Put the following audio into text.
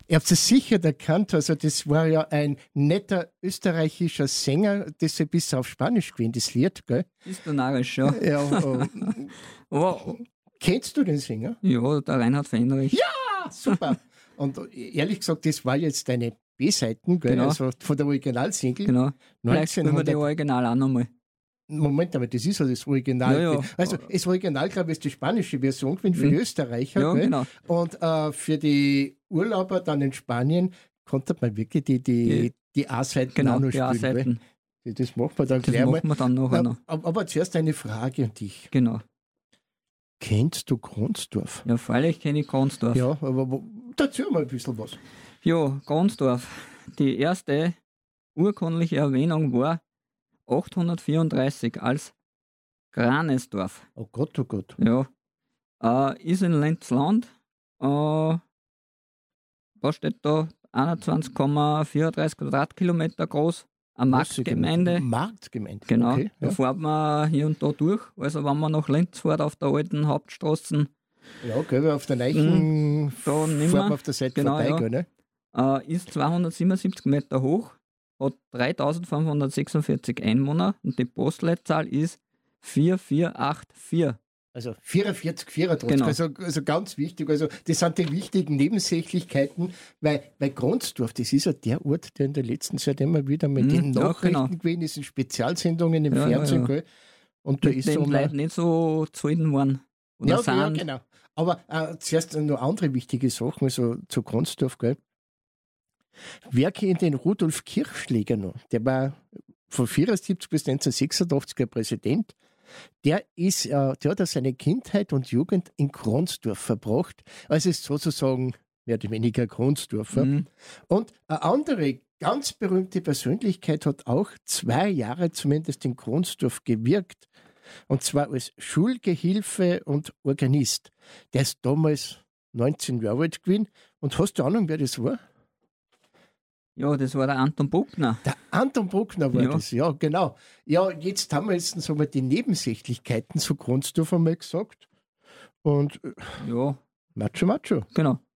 Ihr habt es sicher erkannt, also das war ja ein netter österreichischer Sänger, das ein bisschen auf Spanisch gewesen, das Lied, gell? Ist du narrisch, ja. Ja, Aber, kennst du den Sänger? ja, der Reinhard Fendrich. Ja, super. Und ehrlich gesagt, das war jetzt deine B-Seiten, gell? Genau. Also von der Originalsingle. Genau. Vielleicht spielen wir die 1900. Original auch nochmal. Moment, aber das ist ja das Original. Ja, ja. Also das Original, glaube ich, ist die spanische Version gewesen für die Österreicher. Ja, gell? genau. Und für die Urlauber dann in Spanien konnte man wirklich die A-Seiten Genau, auch noch die spielen. A-Seiten. Gell? Das machen wir dann Das gleich mal. machen wir dann nachher noch. Aber zuerst eine Frage an dich. Genau. Kennst du Kronsdorf? Ja, freilich kenne ich Kronsdorf. Ja, aber dazu mal ein bisschen was. Ja, Kronsdorf. Die erste urkundliche Erwähnung war 834 als Granesdorf. Oh Gott, oh Gott. Ja. Ist in Lenzland. Was steht da? 21,34 Quadratkilometer groß. Eine Marktgemeinde. Marktgemeinde. Genau. Okay, Da ja. fährt man hier und da durch. Also wenn man nach Lenz fährt auf der alten Hauptstraße, Ja, gell, weil auf der Neichen da nimmer. fährt man auf der Seite Genau, vorbei, ja. gell, ne? Ist 277 Meter hoch, hat 3546 Einwohner und die Postleitzahl ist 4484. Also 44, 34, Genau. also ganz wichtig. Also das sind die wichtigen Nebensächlichkeiten, weil Kronsdorf, das ist ja der Ort, der in der letzten Zeit immer wieder mit den ja, Nachrichten genau. gewesen ist, in Spezialsendungen im Ja, Fernsehen, ja. gell? Und da Mit ist den so Leuten nicht so zufrieden waren. Oder ja, sind. ja, genau. Aber zuerst noch andere wichtige Sachen, also zu Kronsdorf, gell? Werke in den Rudolf Kirchschläger noch, der war von 74 bis 1986 Präsident. Der hat ja seine Kindheit und Jugend in Kronsdorf verbracht, also ist sozusagen mehr oder weniger Kronsdorfer. Und eine andere ganz berühmte Persönlichkeit hat auch 2 Jahre zumindest in Kronsdorf gewirkt, und zwar als Schulgehilfe und Organist. Der ist damals 19 Jahre alt gewesen. Und hast du Ahnung, wer das war? Ja, das war der Anton Bruckner. Der Anton Bruckner war Ja. das, ja, genau. Ja, jetzt haben wir so mal die Nebensächlichkeiten zu Kronsdorf einmal gesagt. Und Ja, Macho. genau.